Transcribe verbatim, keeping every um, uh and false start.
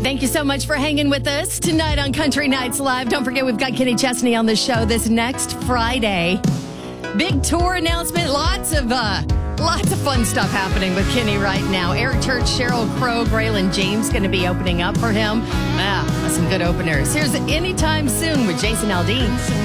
Thank you so much for hanging with us tonight on Country Nights Live. Don't forget, we've got Kenny Chesney on the show this next Friday. Big tour announcement. Lots of uh, lots of fun stuff happening with Kenny right now. Eric Church, Sheryl Crow, Braylon James going to be opening up for him. Ah, some good openers. Here's Anytime Soon with Jason Aldean.